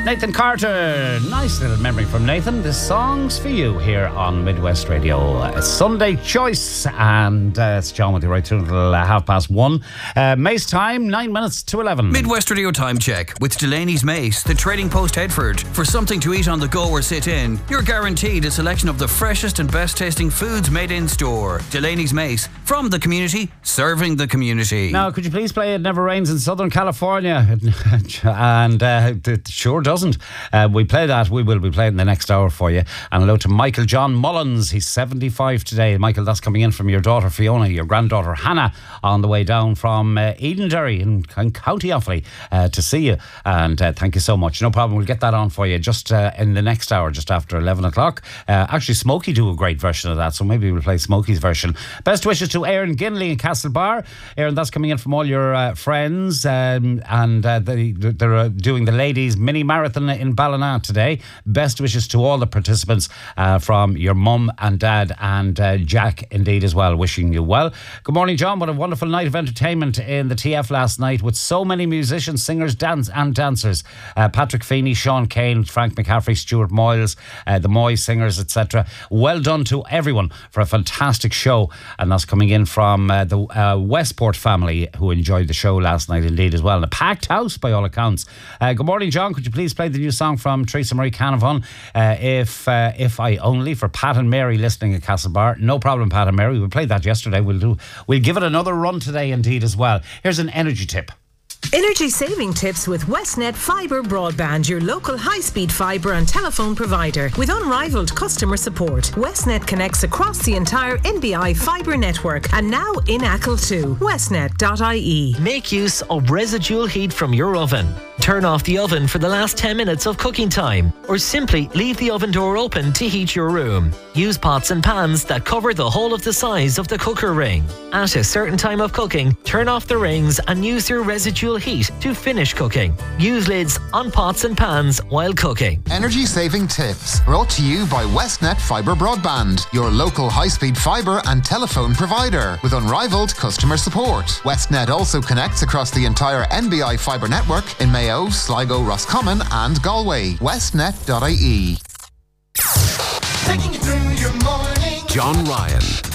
Nathan Carter. Nice little memory from Nathan. This song's for you here on Midwest Radio. Sunday Choice. And it's John with you right through until 1:30. Mace time, 9 minutes to 11. Midwest Radio time check with Delaney's Mace, the Trading Post Headford. For something to eat on the go or sit in, you're guaranteed a selection of the freshest and best tasting foods made in store. Delaney's Mace, from the community, serving the community. Now, could you please play It Never Rains in Southern California? And it sure doesn't. We play that. We will be playing the next hour for you. And hello to Michael John Mullins. He's 75 today. Michael, that's coming in from your daughter Fiona, your granddaughter Hannah, on the way down from Edenderry in County Offaly to see you. And thank you so much. No problem. We'll get that on for you just in the next hour, just after 11 o'clock. Actually, Smokey do a great version of that, so maybe we'll play Smokey's version. Best wishes to Aaron Ginley in Castlebar. Aaron, that's coming in from all your friends. They're doing the ladies' mini marathon in Ballina today. Best wishes to all the participants from your mum and dad and Jack indeed as well, wishing you well. Good morning, John. What a wonderful night of entertainment in the TF last night with so many musicians, singers, dancers. Patrick Feeney, Sean Kane, Frank McCaffrey, Stuart Moyles, the Moy singers, etc. Well done to everyone for a fantastic show. And that's coming in from the Westport family who enjoyed the show last night indeed as well. And a packed house by all accounts. Good morning, John. Could you please play the new song from Teresa Marie Canavan, If I Only, for Pat and Mary listening at Castlebar? No problem, Pat and Mary. We played that yesterday. We'll give it another run today indeed as well. Here's an energy tip. Energy saving tips with Westnet Fibre Broadband, your local high-speed fibre and telephone provider. With unrivaled customer support, Westnet connects across the entire NBI fibre network and now in Achill too. Westnet.ie. Make use of residual heat from your oven. Turn off the oven for the last 10 minutes of cooking time, or simply leave the oven door open to heat your room. Use pots and pans that cover the whole of the size of the cooker ring. At a certain time of cooking, turn off the rings and use your residual heat to finish cooking. Use lids on pots and pans while cooking. Energy saving tips brought to you by Westnet Fibre Broadband, your local high-speed fibre and telephone provider with unrivaled customer support. Westnet also connects across the entire NBI fibre network in Mayo, Sligo, Roscommon and Galway. Westnet.ie. Taking you through your morning. John Ryan.